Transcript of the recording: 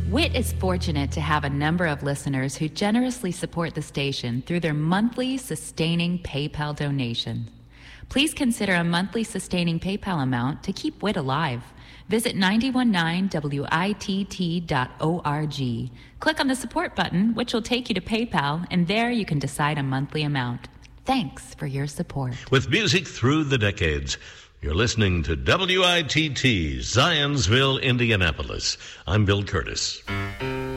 WIT is fortunate to have a number of listeners who generously support the station through their monthly sustaining PayPal donations. Please consider a monthly sustaining PayPal amount to keep WIT alive. Visit 919witt.org. Click on the support button, which will take you to PayPal, and there you can decide a monthly amount. Thanks for your support. With music through the decades, you're listening to WITT, Zionsville, Indianapolis. I'm Bill Curtis.